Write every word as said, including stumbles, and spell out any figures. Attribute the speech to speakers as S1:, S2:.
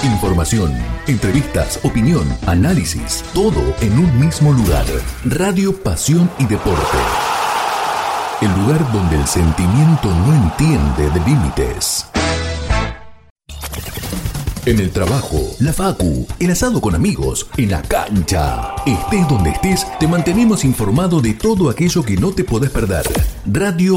S1: Información, entrevistas, opinión, análisis, todo en un mismo lugar. Radio Pasión y Deporte. El lugar donde el sentimiento no entiende de límites. En el trabajo, la facu, el asado con amigos, en la cancha. Estés donde estés, te mantenemos informado de todo aquello que no te podés perder. Radio